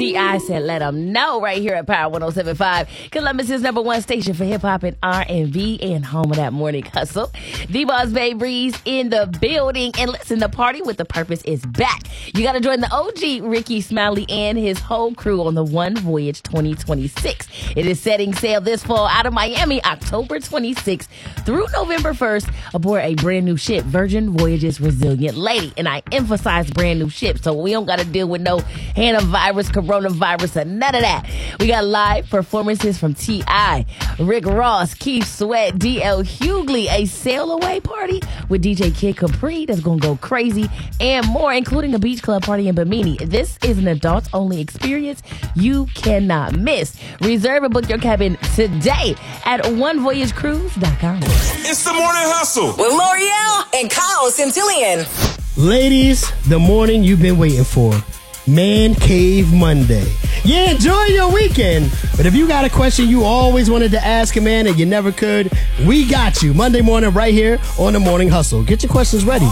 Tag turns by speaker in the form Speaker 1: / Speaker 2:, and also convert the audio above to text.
Speaker 1: T.I. said, let them know right here at Power 107.5, Columbus's #1 station for hip-hop and R&B and home of that morning hustle. D-Boss Bay Breeze in the building. And listen, the Party with the Purpose is back. You got to join the OG Ricky Smiley and his whole crew on the One Voyage 2026. It is setting sail this fall out of Miami, October 26th through November 1st aboard a brand new ship, Virgin Voyages Resilient Lady. And I emphasize brand new ship, so we don't got to deal with no hantavirus, coronavirus, or none of that. We got live performances from T.I., Rick Ross, Keith Sweat, D.L. Hughley, a sail away party with DJ Kid Capri that's going to go crazy, and more, including a beach club party in Bimini. This is an adults-only experience you cannot miss. Reserve and book your cabin today at onevoyagecruise.com.
Speaker 2: It's the Morning Hustle
Speaker 3: with L'Oreal and Kyle Centillion.
Speaker 4: Ladies, the morning you've been waiting for. Man Cave Monday. Yeah, enjoy your weekend. But if you got a question you always wanted to ask a man and you never could, we got you. Monday morning right here on The Morning Hustle. Get your questions ready.